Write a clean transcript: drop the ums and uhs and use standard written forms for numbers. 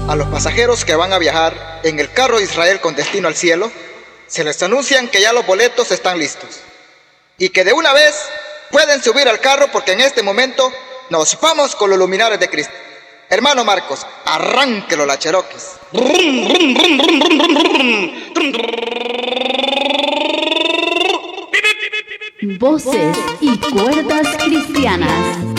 A los pasajeros que van a viajar en el carro de Israel con destino al cielo, se les anuncian que ya los boletos están listos y que de una vez pueden subir al carro porque en este momento nos vamos con los luminares de Cristo. Hermano Marcos, arránquelo la Cherokee. Voces y cuerdas cristianas.